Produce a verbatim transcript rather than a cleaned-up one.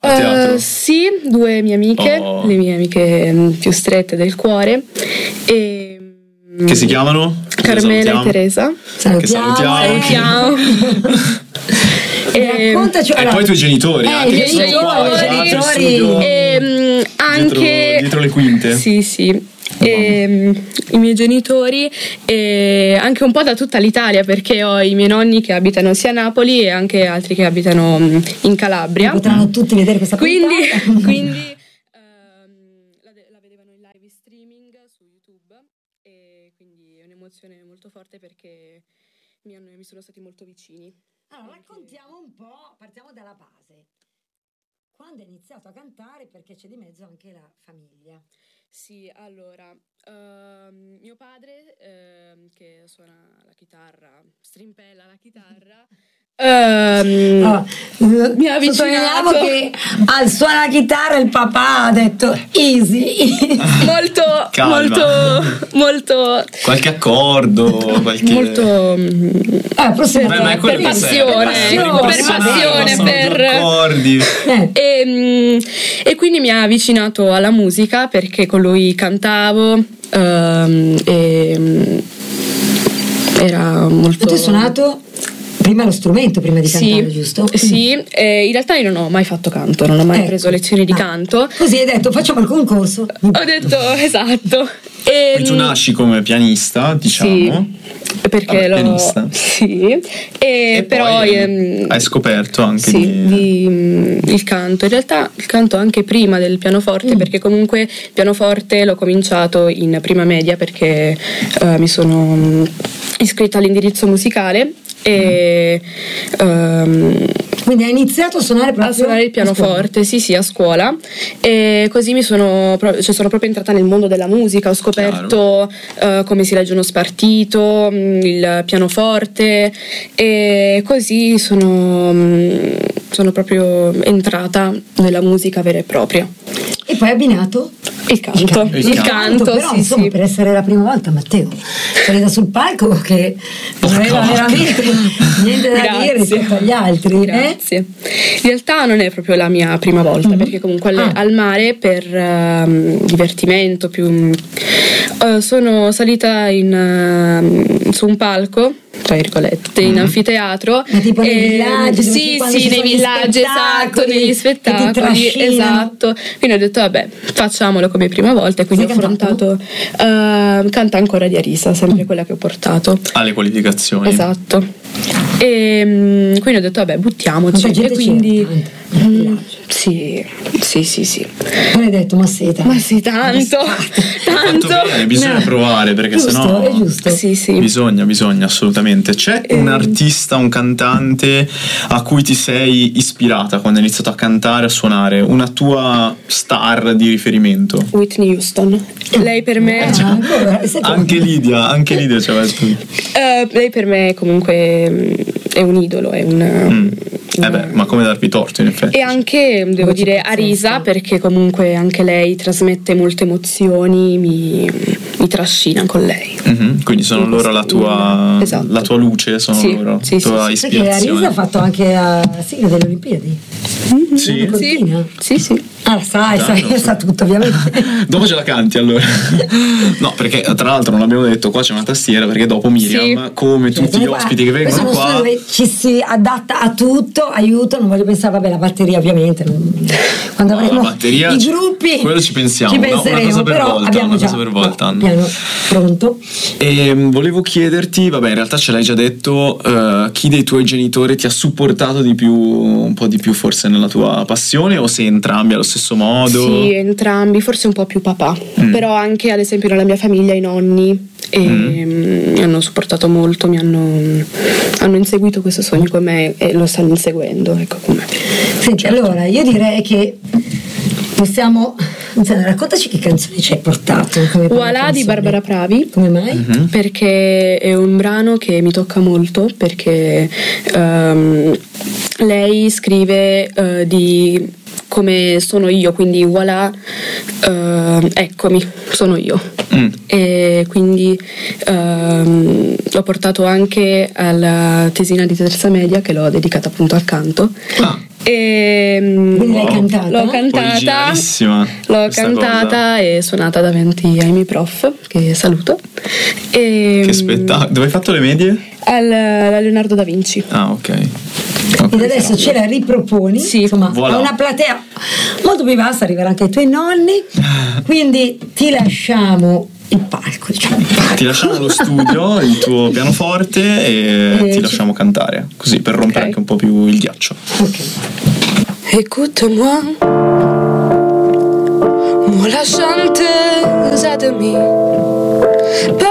Uh, sì, due mie amiche, oh. le mie amiche più strette del cuore. E, che si chiamano? Carmela e Teresa. Salutiamo. Che salutiamo. Salutiamo. E, raccontaci, e allora, poi i tuoi genitori, eh, anche, i che sono genitori, qua, i genitori. E, anche dietro, dietro le quinte. Sì, sì. E, i miei genitori e anche un po' da tutta l'Italia, perché ho i miei nonni che abitano sia a Napoli e anche altri che abitano in Calabria. Potranno tutti vedere questa quindi, puntata. quindi um, la, la vedevano in live streaming su YouTube e quindi è un'emozione molto forte perché mi, hanno, mi sono stati molto vicini. Allora raccontiamo un po', partiamo dalla base. Quando hai iniziato a cantare, perché c'è di mezzo anche la famiglia. Sì, allora, uh, mio padre uh, che suona la chitarra, strimpella la chitarra, um, oh, mi ha avvicinato che al suonare la chitarra il papà ha detto easy, molto, molto, molto, qualche accordo, qualche... molto eh, per, Beh, per, per passione, per passione, per accordi. E, e quindi mi ha avvicinato alla musica perché con lui cantavo um, e era molto. E tu hai suonato prima lo strumento prima di cantare, sì, giusto? Sì, eh, in realtà io non ho mai fatto canto, non ho mai ecco. preso lezioni di ah. canto. Così hai detto facciamo il concorso. Ho detto esatto. E poi tu nasci come pianista, diciamo. Sì, perché Vabbè, lo pianista. Sì. E, e però poi ehm, hai scoperto anche sì, di... di il canto. In realtà il canto anche prima del pianoforte, mm. perché comunque il pianoforte l'ho cominciato in prima media perché uh, mi sono iscritta all'indirizzo musicale. E um, quindi hai iniziato a suonare proprio a suonare il pianoforte, sì sì, a scuola, e così mi sono, cioè sono proprio entrata nel mondo della musica, ho scoperto uh, come si legge uno spartito, il pianoforte, e così sono, sono proprio entrata nella musica vera e propria. E poi hai abbinato il canto, il canto, il il canto, canto però sì, insomma sì. Per essere la prima volta Matteo salita sul palco che non aveva veramente niente da Grazie. dire rispetto agli altri. Grazie. Eh? In realtà non è proprio la mia prima volta, mm-hmm. perché comunque alle, ah. al mare per uh, divertimento più uh, sono salita in, uh, su un palco tra virgolette in mm-hmm. anfiteatro, ma tipo nei villaggi, sì sì nei villaggi, esatto, negli spettacoli, esatto, quindi ho detto vabbè facciamolo come prima volta e quindi Sei ho affrontato uh, Canta ancora di Arisa, sempre mm. quella che ho portato alle qualificazioni, esatto, e quindi ho detto vabbè buttiamoci e quindi mm, sì sì sì sì poi hai detto ma sì tanto, ma sì tanto tanto bene, bisogna no. provare perché giusto, sennò è giusto. Sì, sì. bisogna bisogna assolutamente. C'è eh. un artista, un cantante a cui ti sei ispirata quando hai iniziato a cantare, a suonare, una tua star di riferimento? Whitney Houston, lei per me ah, ancora, anche Lidia anche Lidia cioè, uh, lei per me comunque è un idolo, è una, mm. eh beh, ma come darvi torto in effetti. E anche devo dire Arisa, perché comunque anche lei trasmette molte emozioni, mi, mi trascina con lei. Mm-hmm. Quindi sono loro la tua esatto. la tua luce, sono sì, loro sì, tua sì, ispirazione. Perché Arisa ha fatto anche la sigla delle Olimpiadi. Mm-hmm. Sì. Sì, sì, sì. Ah, sai, Dai, sai, so. sa tutto ovviamente. Dopo ce la canti allora. No, perché tra l'altro non abbiamo detto, qua c'è una tastiera perché dopo Miriam, sì. come tutti gli ospiti che vengono qua, qua, dove ci si adatta a tutto, aiuto, non voglio pensare, vabbè, la batteria ovviamente. Non, quando no, avremo la batteria, i gruppi, quello ci pensiamo, ci no? Una cosa per però volta, abbiamo una già cosa per volta. No, piano, pronto. E volevo chiederti, vabbè, in realtà ce l'hai già detto, uh, chi dei tuoi genitori ti ha supportato di più, un po' di più forse nella tua passione, o se entrambi allo stesso modo? Sì, entrambi, forse un po' più papà, mm. però anche ad esempio nella mia famiglia i nonni e mm. mi hanno supportato molto, mi hanno, hanno inseguito questo sogno con me e lo stanno inseguendo, ecco come. Senti, certo. Allora io direi che possiamo, insomma, raccontaci che canzoni ci hai portato. Voilà di Barbara Pravi. Come mai? Mm-hmm. Perché è un brano che mi tocca molto, perché um, lei scrive uh, di come sono io, quindi voilà, uh, eccomi, sono io. Mm. E quindi uh, l'ho portato anche alla tesina di terza media, che l'ho dedicata appunto al canto. Ah. E quindi l'hai cantata? L'ho cantata, l'ho cantata cosa. E suonata davanti ai miei prof, che saluto. E, che spettacolo! Dove hai fatto le medie? Al, al Leonardo da Vinci. Ah, ok. Okay, ed adesso ce la riproponi, sì, insomma, voilà. A una platea molto più vasta, arriverà anche ai tuoi nonni, quindi ti lasciamo il palco, diciamo. Il palco. Ti lasciamo lo studio, il tuo pianoforte e, e ti c- lasciamo cantare, così per rompere okay. anche un po' più il ghiaccio. Ok. Écoute-moi, moi la chanteuse à demi.